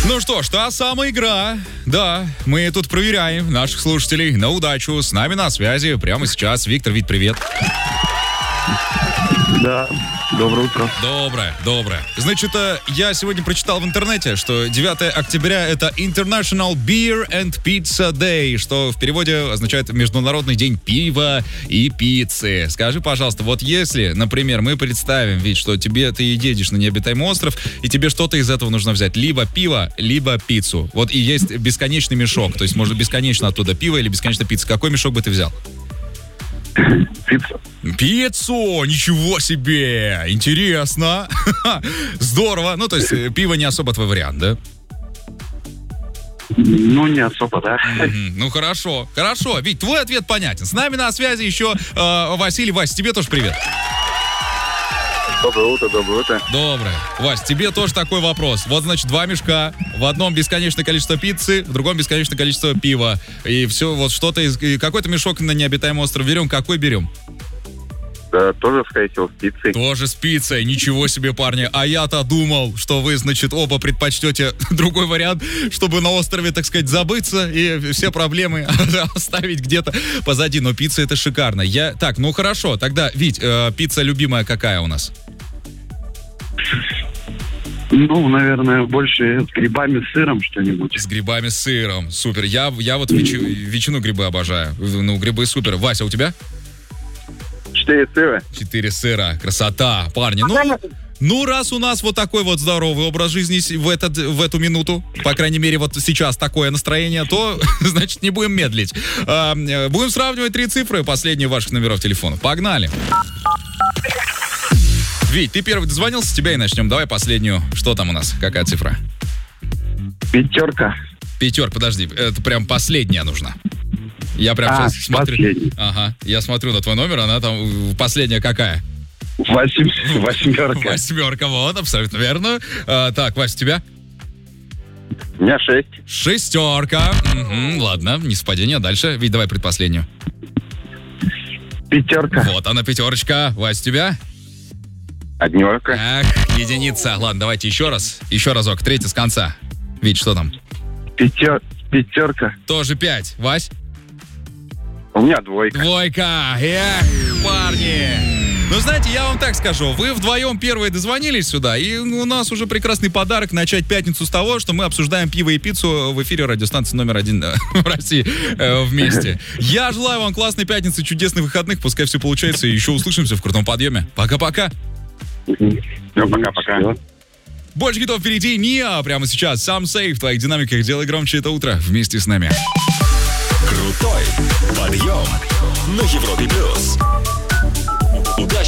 Ну что ж, та самая игра. Да, мы тут проверяем наших слушателей на удачу. С нами на связи прямо сейчас Виктор. Вить, привет. Да, доброе утро. Доброе. Значит, я сегодня прочитал в интернете, что 9 октября это International Beer and Pizza Day, что в переводе означает Международный день пива и пиццы. Скажи, пожалуйста, вот если, например, мы представим, ведь, что ты едешь на необитаемый остров, и тебе что-то из этого нужно взять, либо пиво, либо пиццу. Вот и есть бесконечный мешок, то есть можно бесконечно оттуда пиво или бесконечно пицца. Какой мешок бы ты взял? Пиццу! Ничего себе! Интересно! Здорово! Ну, то есть, пиво не особо твой вариант, да? Ну, не особо, да. Ну, хорошо. Вить, твой ответ понятен. С нами на связи еще Василий. Вась, тебе тоже привет. Доброе утро. Доброе. Вась, тебе тоже такой вопрос. Вот, значит, 2 мешка. В одном бесконечное количество пиццы, в другом бесконечное количество пива. И все, вот что-то из... Какой-то мешок на необитаемый остров берем. Какой берем? Да, тоже, скорее всего, с пиццей. Тоже с пиццей. Ничего себе, парни. А я-то думал, что вы, значит, оба предпочтете другой вариант, чтобы на острове, так сказать, забыться и все проблемы оставить где-то позади. Но пицца — это шикарно. Так, ну хорошо. Тогда, Вить, пицца любимая какая у нас? Ну, наверное, больше с грибами, с сыром что-нибудь. С грибами, с сыром. Супер. Я вот ветчину грибы обожаю. Ну, грибы супер. Вася, у тебя? 4 сыра. 4 сыра. Красота, парни. Ну, раз у нас вот такой вот здоровый образ жизни в эту минуту, по крайней мере, вот сейчас такое настроение, то, значит, не будем медлить. Будем сравнивать 3 цифры, последние ваших номеров телефонов. Погнали. Вить, ты первый дозвонился, с тебя и начнем. Давай последнюю. Что там у нас? Какая цифра? 5. 5, подожди. Это прям последняя нужна. Я прям сейчас смотрю. Последний. Ага. Я смотрю на твой номер, она там последняя какая? 8. 8, вот, абсолютно верно. Так, Вась, у тебя? У меня 6. 6. Ладно, не совпадение. Дальше. Вить, давай предпоследнюю. 5. Вот она, 5. Вась, у тебя? 1. Ах, единица. Ладно, давайте еще раз. Еще разок. 3 с конца. Вить, что там? 5. Тоже 5. Вась? У меня 2. 2. Эх, парни. Ну, знаете, я вам так скажу. Вы вдвоем первые дозвонились сюда, и у нас уже прекрасный подарок начать пятницу с того, что мы обсуждаем пиво и пиццу в эфире радиостанции номер 1 в России вместе. Я желаю вам классной пятницы, чудесных выходных. Пускай все получается, и еще услышимся в крутом подъеме. Пока-пока. Все, пока-пока. Больше хитов впереди. Ниа прямо сейчас. Сам Сейв в твоих динамиках. Делай громче это утро вместе с нами. Крутой подъем на Европе+. Удачи!